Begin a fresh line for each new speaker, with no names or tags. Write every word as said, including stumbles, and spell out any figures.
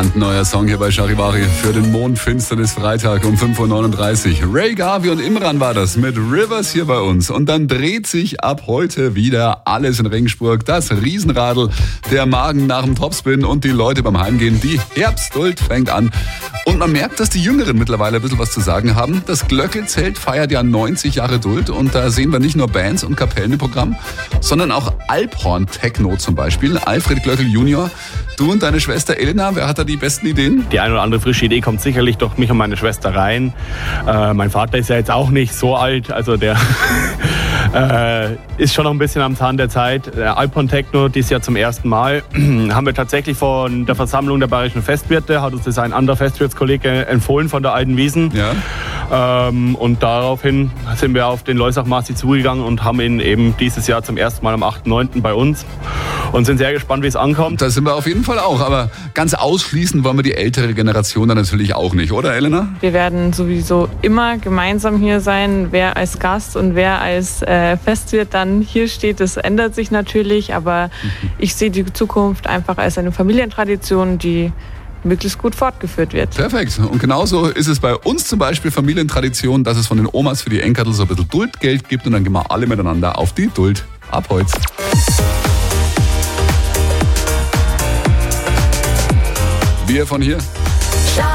Brandneuer Song hier bei Charivari für den Mondfinsternis Freitag um fünf Uhr neununddreißig. Ray Garvey und Imran war das mit Rivers hier bei uns. Und dann dreht sich ab heute wieder alles in Regensburg. Das Riesenradl, der Magen nach dem Topspin und die Leute beim Heimgehen. Die Herbstduld fängt an. Und man merkt, dass die Jüngeren mittlerweile ein bisschen was zu sagen haben. Das Glöckelzelt feiert ja neunzig Jahre Duld. Und da sehen wir nicht nur Bands und Kapellen im Programm, sondern auch Alphorn-Techno zum Beispiel. Alfred Glöckel Junior, du und deine Schwester Elena, wer hat da die besten Ideen?
Die eine oder andere frische Idee kommt sicherlich durch mich und meine Schwester rein. Äh, mein Vater ist ja jetzt auch nicht so alt, also der äh, ist schon noch ein bisschen am Zahn der Zeit. Der Alphorn Techno, dieses Jahr zum ersten Mal, haben wir tatsächlich von der Versammlung der Bayerischen Festwirte, hat uns das ein anderer Festwirtskollege empfohlen von der Alten Wiesen.
Ja.
Ähm, und daraufhin sind wir auf den Loisach-Marzi zugegangen und haben ihn eben dieses Jahr zum ersten Mal am achten neunten bei uns und sind sehr gespannt, wie es ankommt.
Da sind wir auf jeden Fall auch, aber ganz ausschließen wollen wir die ältere Generation dann natürlich auch nicht, oder Elena?
Wir werden sowieso immer gemeinsam hier sein. Wer als Gast und wer als äh, Festwirt dann hier steht, das ändert sich natürlich, aber mhm. ich sehe die Zukunft einfach als eine Familientradition, die möglichst gut fortgeführt wird.
Perfekt. Und genauso ist es bei uns zum Beispiel Familientradition, dass es von den Omas für die Enkeln so ein bisschen Duldgeld gibt und dann gehen wir alle miteinander auf die Duld ab heute. Wir von hier.